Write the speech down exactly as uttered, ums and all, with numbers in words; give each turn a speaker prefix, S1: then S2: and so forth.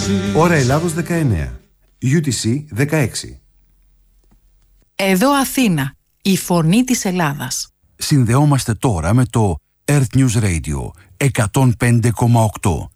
S1: Ώρα Ελλάδος δεκαεννέα, γιου τι σι δεκαέξι.
S2: Εδώ Αθήνα, η φωνή της Ελλάδας.
S3: Συνδεόμαστε τώρα με το Earth News Radio εκατόν πέντε κόμμα οκτώ.